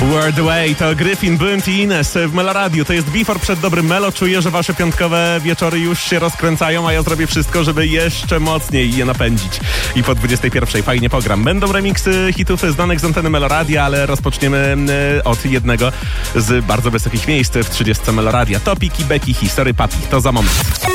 World Away to Gryffin, Blunt i Ines w Meloradiu. To jest Before przed dobrym Melo. Czuję, że wasze piątkowe wieczory już się rozkręcają, a ja zrobię wszystko, żeby jeszcze mocniej je napędzić. I po 21 fajnie pogram. Będą remiksy hitów znanych z anteny Meloradia, ale rozpoczniemy od jednego z bardzo wysokich miejsc w 30 Meloradia. Topik i Becky, History Papi. To za moment.